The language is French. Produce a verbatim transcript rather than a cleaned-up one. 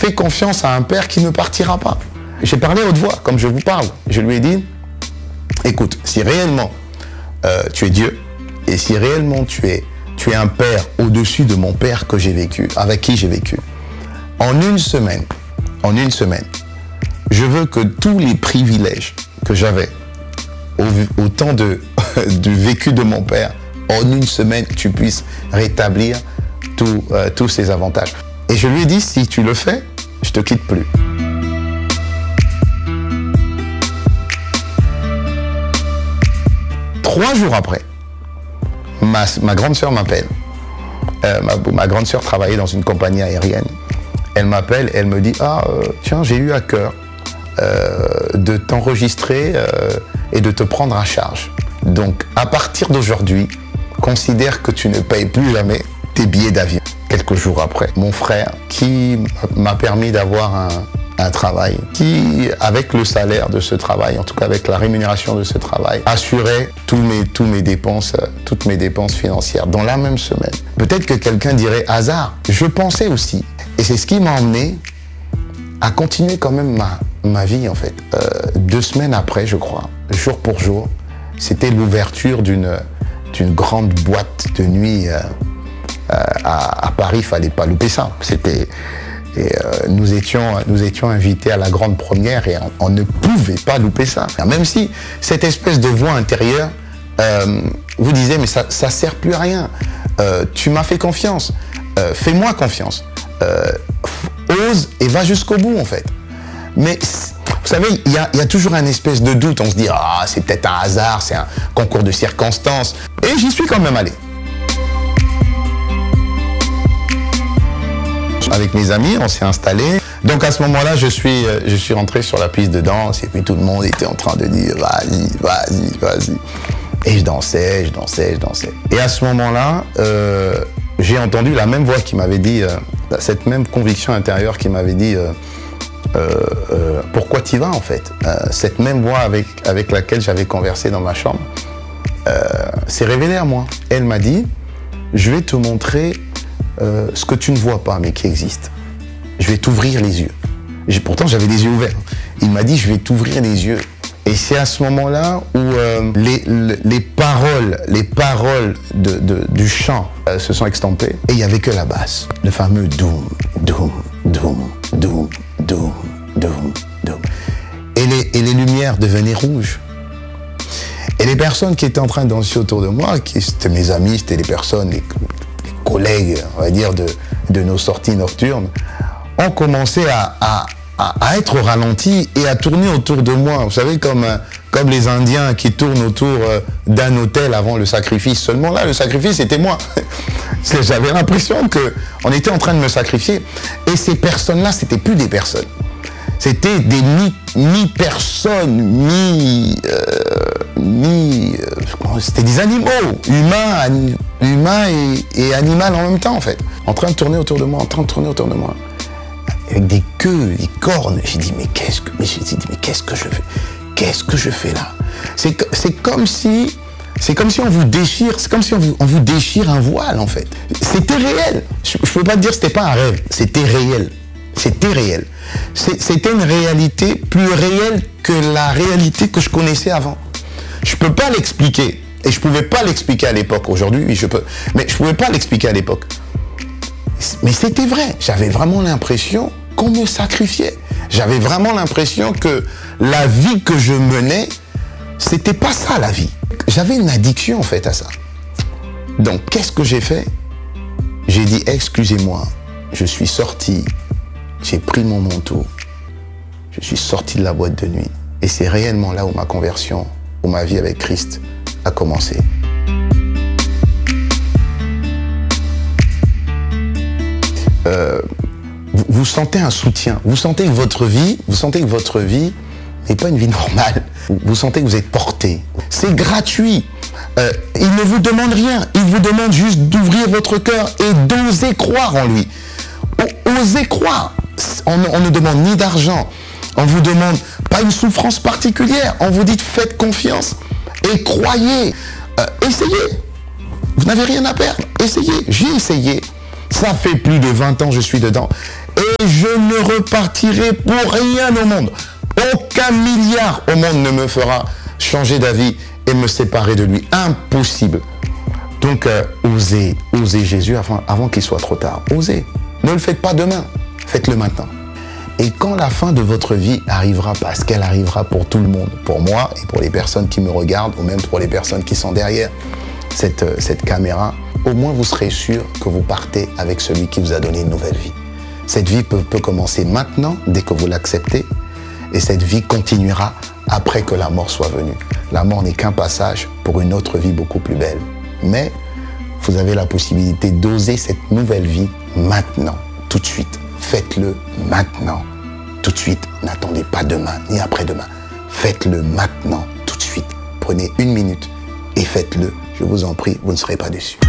fais confiance à un père qui ne partira pas. J'ai parlé à haute voix, comme je vous parle. Je lui ai dit, écoute, si réellement euh, tu es Dieu, et si réellement tu es, tu es un père au-dessus de mon père que j'ai vécu, avec qui j'ai vécu, en une semaine, en une semaine, je veux que tous les privilèges que j'avais au, au temps de, du vécu de mon père, en une semaine, tu puisses rétablir tout, euh, tous ces avantages. Et je lui ai dit, si tu le fais, je te quitte plus. Trois jours après, ma, ma grande sœur m'appelle. Euh, ma, ma grande sœur travaillait dans une compagnie aérienne. Elle m'appelle, elle me dit, ah, euh, tiens, j'ai eu à cœur euh, de t'enregistrer euh, et de te prendre à charge. Donc, à partir d'aujourd'hui, considère que tu ne payes plus jamais tes billets d'avion. Quelques jours après, mon frère, qui m'a permis d'avoir un, un travail, qui, avec le salaire de ce travail, en tout cas avec la rémunération de ce travail, assurait tous mes, tous mes dépenses, toutes mes dépenses financières dans la même semaine. Peut-être que quelqu'un dirait hasard. Je pensais aussi. Et c'est ce qui m'a emmené à continuer quand même ma, ma vie, en fait. Euh, deux semaines après, je crois, jour pour jour, c'était l'ouverture d'une, d'une grande boîte de nuit euh, À, à Paris, il fallait pas louper ça. C'était, et, euh, nous étions, nous étions invités à la grande première et on, on ne pouvait pas louper ça. Même si cette espèce de voix intérieure euh, vous disait mais ça, ça sert plus à rien. Euh, tu m'as fait confiance. Euh, fais-moi confiance. Euh, ose et va jusqu'au bout en fait. Mais vous savez, il y a, y a toujours un espèce de doute. On se dit ah c'est peut-être un hasard, c'est un concours de circonstances. Et j'y suis quand même allé. Avec mes amis, on s'est installés. Donc à ce moment-là, je suis, je suis rentré sur la piste de danse et puis tout le monde était en train de dire vas-y, vas-y, vas-y. Et je dansais, je dansais, je dansais. Et à ce moment-là, euh, j'ai entendu la même voix qui m'avait dit, euh, cette même conviction intérieure qui m'avait dit euh, euh, euh, pourquoi t'y vas en fait. Euh, cette même voix avec, avec laquelle j'avais conversé dans ma chambre euh, s'est révélée à moi. Elle m'a dit je vais te montrer Euh, ce que tu ne vois pas mais qui existe. Je vais t'ouvrir les yeux. J'ai, pourtant j'avais les yeux ouverts. Il m'a dit je vais t'ouvrir les yeux. Et c'est à ce moment-là où euh, les, les paroles, les paroles de, de, du chant euh, se sont extampées et il n'y avait que la basse. Le fameux doum, doum, doum, doum, doum, doum, doum. Et les, et les lumières devenaient rouges. Et les personnes qui étaient en train de danser autour de moi, qui c'était mes amis, c'était les personnes, les, collègues, on va dire, de, de nos sorties nocturnes, ont commencé à, à, à être ralentis et à tourner autour de moi. Vous savez, comme, comme les Indiens qui tournent autour d'un autel avant le sacrifice. Seulement là, le sacrifice, c'était moi. J'avais l'impression qu'on était en train de me sacrifier. Et ces personnes-là, c'était plus des personnes. C'était des mi, mi-personnes, mi... Euh, mi euh, c'était des animaux, humains, ani, humains et, et animal en même temps, en fait. En train de tourner autour de moi, en train de tourner autour de moi. Avec des queues, des cornes. J'ai dit, mais qu'est-ce que, mais j'ai dit, mais qu'est-ce que je fais? Qu'est-ce que je fais là? C'est, c'est comme si... C'est comme si on vous déchire, c'est comme si on vous, on vous déchire un voile, en fait. C'était réel. Je ne peux pas te dire que c'était pas un rêve. C'était réel. C'était réel. C'était une réalité plus réelle que la réalité que je connaissais avant. Je ne peux pas l'expliquer. Et je ne pouvais pas l'expliquer à l'époque. Aujourd'hui, oui, je peux. Mais je ne pouvais pas l'expliquer à l'époque. Mais c'était vrai. J'avais vraiment l'impression qu'on me sacrifiait. J'avais vraiment l'impression que la vie que je menais, c'était pas ça la vie. J'avais une addiction en fait à ça. Donc, qu'est-ce que j'ai fait? J'ai dit, excusez-moi, je suis sorti. J'ai pris mon manteau, je suis sorti de la boîte de nuit. Et c'est réellement là où ma conversion, où ma vie avec Christ a commencé. Euh, vous, vous sentez un soutien, vous sentez que votre vie, vous sentez que votre vie n'est pas une vie normale. Vous sentez que vous êtes porté. C'est gratuit. Euh, il ne vous demande rien, il vous demande juste d'ouvrir votre cœur et d'oser croire en lui. Osez croire. On, on ne demande ni d'argent, on vous demande pas une souffrance particulière, on vous dit faites confiance et croyez, euh, essayez, vous n'avez rien à perdre, essayez, j'ai essayé, ça fait plus de vingt ans que je suis dedans, et et je ne repartirai pour rien au monde. Aucun milliard au monde ne me fera changer d'avis et me séparer de lui. Impossible. Donc, euh, osez, osez Jésus avant, avant qu'il soit trop tard. Osez. Ne le faites pas demain. Faites-le maintenant. Et quand la fin de votre vie arrivera, parce qu'elle arrivera pour tout le monde, pour moi et pour les personnes qui me regardent, ou même pour les personnes qui sont derrière cette, euh, cette caméra, au moins vous serez sûr que vous partez avec celui qui vous a donné une nouvelle vie. Cette vie peut, peut commencer maintenant, dès que vous l'acceptez, et cette vie continuera après que la mort soit venue. La mort n'est qu'un passage pour une autre vie beaucoup plus belle. Mais vous avez la possibilité d'oser cette nouvelle vie maintenant, tout de suite. Faites-le maintenant, tout de suite. N'attendez pas demain, ni après-demain. Faites-le maintenant, tout de suite. Prenez une minute et faites-le. Je vous en prie, vous ne serez pas déçus.